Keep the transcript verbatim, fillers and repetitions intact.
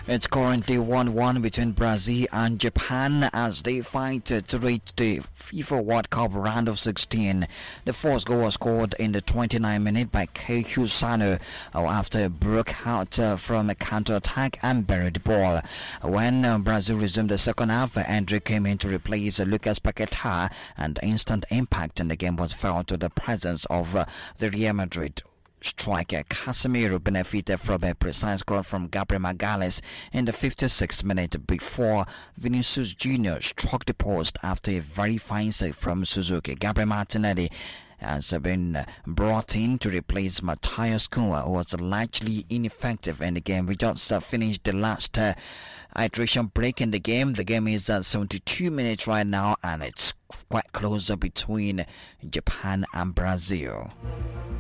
It's currently one one between Brazil and Japan as they fight to reach the FIFA World Cup round of sixteen. The first goal was scored in the twenty-ninth minute by Keiju Sano after it broke out from a counter-attack and buried the ball. When Brazil resumed the second half, Andre came in to replace Lucas Paquetá, and instant impact in the game was felt to the presence of the Real Madrid striker Casemiro benefited from a precise cross from Gabriel Magalhaes in the fifty-sixth minute before Vinicius Junior struck the post after a very fine save from Suzuki. Gabriel Martinelli has been brought in to replace Matthias Cunha, who was largely ineffective in the game. We just uh, finished the last uh, iteration break in the game. The game is at seventy-two minutes right now, and it's quite closer between Japan and Brazil.